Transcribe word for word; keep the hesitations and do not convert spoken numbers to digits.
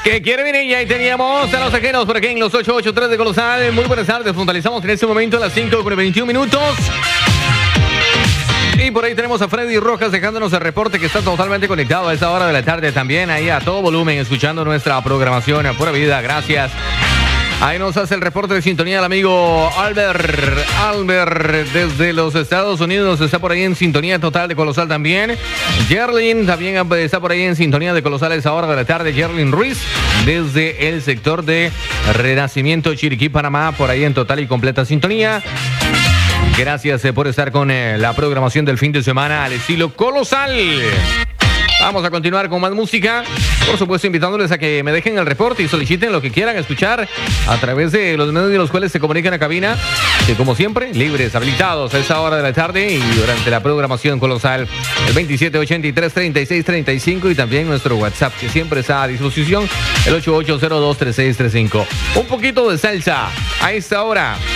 ¿Qué quiere venir? Y ahí teníamos a los ajenos por aquí en los ocho ocho tres de Colosal. Muy buenas tardes, puntualizamos en este momento a las cinco con veintiún minutos. Y por ahí tenemos a Freddy Rojas dejándonos el reporte que está totalmente conectado a esta hora de la tarde también, ahí a todo volumen, escuchando nuestra programación a pura vida. Gracias. Ahí nos hace el reporte de sintonía el amigo Albert. Albert desde los Estados Unidos está por ahí en sintonía total de Colosal también. Yerlin también está por ahí en sintonía de Colosal a esa hora de la tarde. Yerlin Ruiz desde el sector de Renacimiento Chiriquí, Panamá, por ahí en total y completa sintonía. Gracias eh, por estar con eh, la programación del fin de semana al estilo Colosal. Vamos a continuar con más música. Por supuesto, invitándoles a que me dejen el reporte y soliciten lo que quieran escuchar a través de los medios de los cuales se comunican a cabina. Que como siempre, libres, habilitados a esa hora de la tarde y durante la programación Colosal. El veintisiete ochenta y tres treinta y seis treinta y cinco y también nuestro WhatsApp que siempre está a disposición. El ocho ocho cero dos tres seis tres cinco. Un poquito de salsa a esta hora.